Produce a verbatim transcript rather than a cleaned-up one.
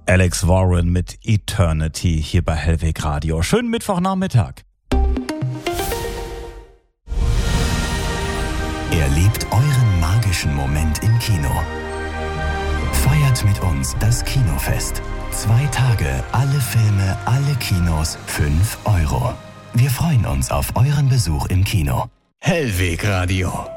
Alex Warren mit Eternity hier bei Hellweg Radio. Schönen Mittwochnachmittag. Erlebt euren magischen Moment im Kino. Feiert mit uns das Kinofest. Zwei Tage, alle Filme, alle Kinos, fünf Euro. Wir freuen uns auf euren Besuch im Kino. Hellweg Radio.